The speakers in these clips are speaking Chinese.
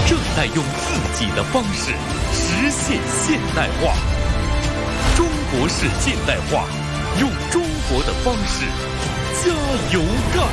正在用自己的方式实现现代化。中国式现代化，用中国的方式加油干！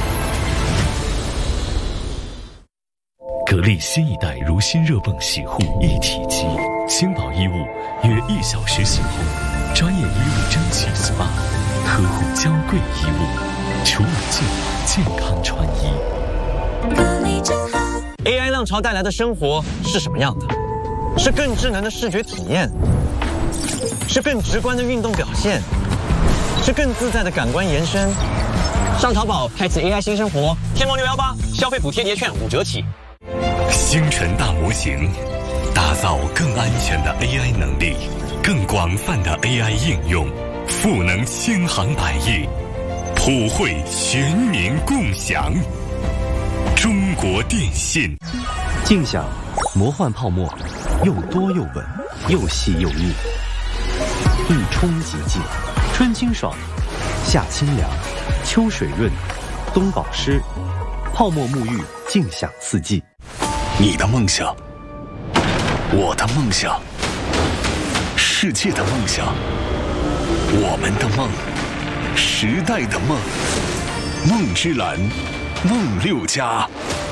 格力新一代如新热泵洗护一体机，轻薄衣物约1小时洗后，专业衣物蒸汽 SPA， 呵护娇贵衣物，除了健康穿衣。 格力真好。 AI 浪潮带来的生活是什么样的？是更智能的视觉体验，是更直观的运动表现，是更自在的感官延伸。上淘宝开启 AI 新生活，天猫618消费补贴叠券5折起。 星辰大模型，打造更安全的 AI 能力，更广泛的 AI 应用，赋能千行百业，普惠全民共享。中国电信， 静享魔幻泡沫，又多又稳，又细又密，一冲即净，春清爽，夏清凉，秋水润，冬保湿，泡沫沐浴，静享四季。 你的梦想，我的梦想，世界的梦想，我们的梦，时代的梦，梦之蓝，梦6加。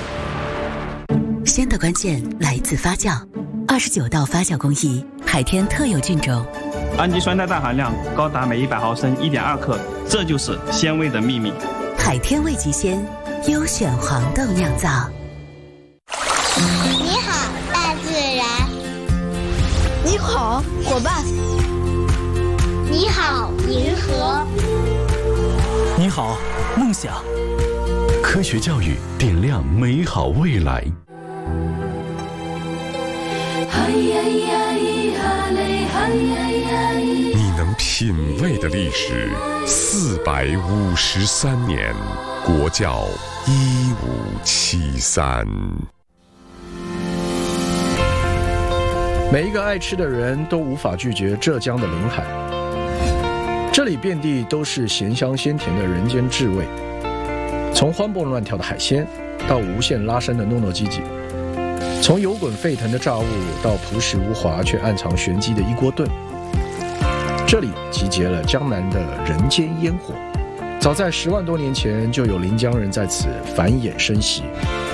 鲜的关键来自发酵，29道发酵工艺，海天特有菌种， 氨基酸的氮含量高达每100毫升1.2克，这就是鲜味的秘密。 海天味极鲜，优选黄豆酿造。 你好，大自然。 你好，伙伴。 你好，银河。 你好，梦想。 科学教育点亮美好未来。 你能品味的历史453年，国教1573。 每一个爱吃的人都无法拒绝浙江的临海，这里遍地都是咸香鲜甜的人间至味，从欢蹦乱跳的海鲜到无限拉伸的糯糯唧唧，从油滚沸腾的炸物到朴实无华却暗藏玄机的一锅炖，这里集结了江南的人间烟火。早在10万多年前，就有临江人在此繁衍生息，